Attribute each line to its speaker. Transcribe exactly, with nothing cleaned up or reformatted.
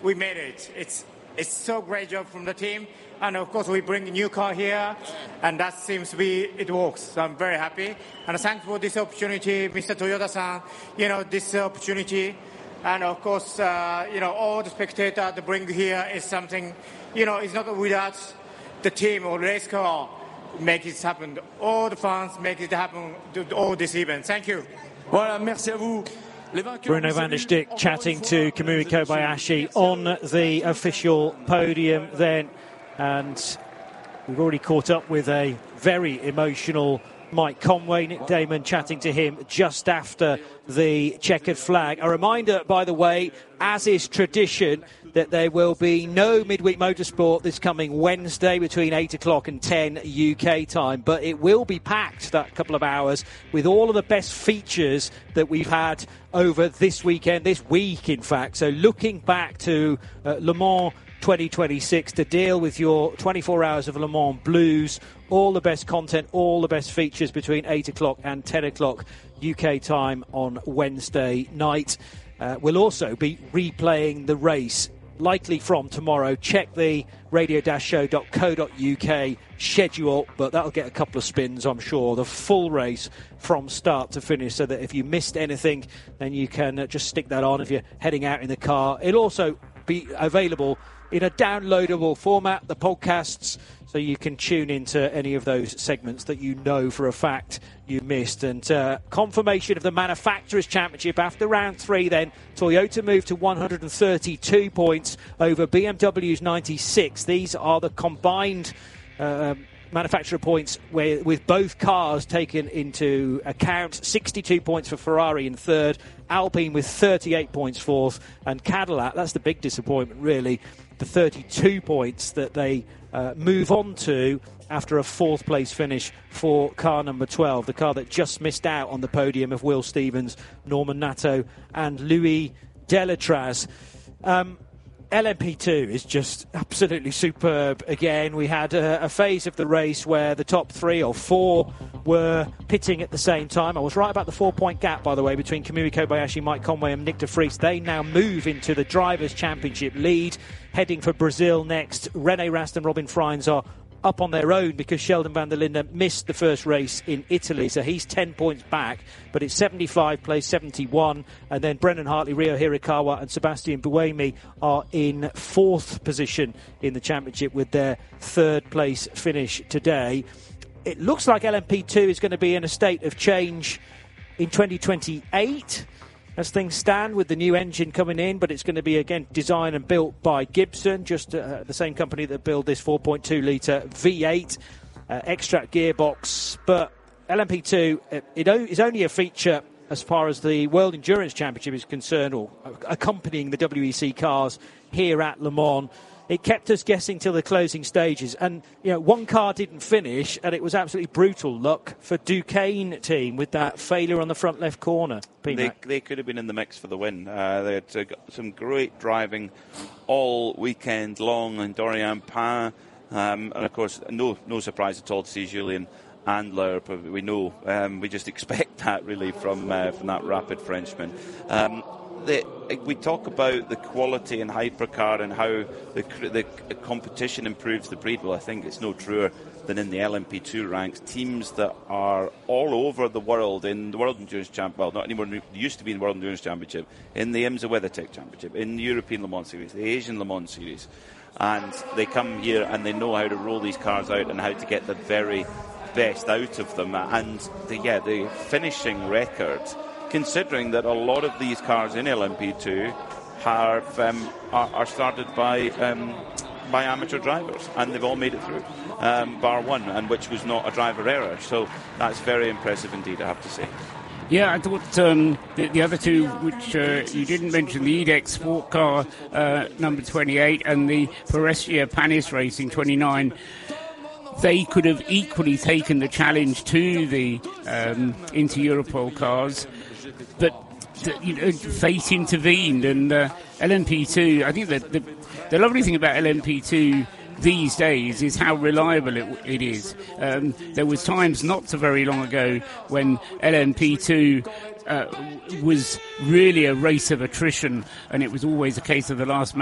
Speaker 1: we made it. It's it's so great job from the team. And of course, we bring a new car here, and that seems to be, it works. So I'm very happy. And thanks for this opportunity, Mister Toyoda-san, you know, this opportunity. And of course, uh, you know, all the spectators that bring here is something, you know, it's not with us, the team or race car make it happen. All the fans make it happen, all this event. Thank you.
Speaker 2: Voilà, merci à vous.
Speaker 3: Bruno van der Stick chatting to Kamui Kobayashi on the official podium then. And we've already caught up with a very emotional Mike Conway. Nick Damon chatting to him just after the checkered flag. A reminder, by the way, as is tradition, that there will be no midweek motorsport this coming Wednesday between eight o'clock and ten U K time. But it will be packed, that couple of hours, with all of the best features that we've had over this weekend, this week, in fact. So looking back to uh, Le Mans twenty twenty-six to deal with your twenty-four hours of Le Mans blues, all the best content, all the best features between eight o'clock and ten o'clock U K time on Wednesday night. Uh, we'll also be replaying the race, likely from tomorrow. Check the radio dash show dot co dot U K schedule, but that'll get a couple of spins, I'm sure. The full race from start to finish, so that if you missed anything, then you can uh, just stick that on if you're heading out in the car. It'll also be available in a downloadable format, the podcasts, so you can tune into any of those segments that you know for a fact you missed. And uh, confirmation of the Manufacturers' Championship after round three then. Toyota moved to one hundred thirty-two points over B M W's ninety-six. These are the combined uh, manufacturer points where, with both cars taken into account. sixty-two points for Ferrari in third, Alpine with thirty-eight points fourth, and Cadillac, that's the big disappointment really, the thirty-two points that they uh, move on to after a fourth place finish for car number twelve, the car that just missed out on the podium of Will Stevens, Norman Nato and Louis Delatraz. Um, L M P two is just absolutely superb again. We had a, a phase of the race where the top three or four were pitting at the same time. I was right about the four-point gap, by the way, between Kamui Kobayashi, Mike Conway and Nick de Vries. They now move into the Drivers' Championship lead, heading for Brazil next. René Rast and Robin Freins are up on their own because Sheldon van der Linde missed the first race in Italy, so he's ten points back, but it's seventy-five plays seventy-one, and then Brendan Hartley, Ryo Hirakawa and Sebastian Buemi are in fourth position in the championship with their third place finish today. It looks like L M P two is going to be in a state of change in twenty twenty-eight as things stand, with the new engine coming in, but it's going to be again designed and built by Gibson, just uh, the same company that built this four point two litre V eight uh, extract gearbox. But L M P two it, it is only a feature as far as the World Endurance Championship is concerned, or accompanying the W E C cars here at Le Mans. It kept us guessing till the closing stages, and you know, one car didn't finish, and it was absolutely brutal luck for Duquesne team with that failure on the front left corner.
Speaker 4: They, they could have been in the mix for the win. Uh, they had uh, got some great driving all weekend long in Dorian Pain, um, and of course, no no surprise at all to see Julien Andler. But we know, um, we just expect that really from uh, from that rapid Frenchman. Um, The, we talk about the quality in hypercar and how the, the competition improves the breed. Well, I think it's no truer than in the L M P two ranks. Teams that are all over the world in the World Endurance Championship, well, not anymore, it used to be in the World Endurance Championship, in the IMSA WeatherTech Championship, in the European Le Mans Series, the Asian Le Mans Series. And they come here and they know how to roll these cars out and how to get the very best out of them. And the, yeah, the finishing record, considering that a lot of these cars in L M P two have, um, are, are started by um, by amateur drivers, and they've all made it through, um, bar one, and which was not a driver error. So that's very impressive indeed, I have to say.
Speaker 5: Yeah, I thought um, the, the other two, which uh, you didn't mention, the E D E X Sport Car uh, number twenty-eight and the Forestier Panis Racing twenty-nine, they could have equally taken the challenge to the um, Inter-Europol cars. But the, you know, fate intervened, and uh, L M P two, I think that the, the lovely thing about L M P two these days is how reliable it, it is. Um, there was times not so very long ago when L M P two uh, was really a race of attrition, and it was always a case of the last man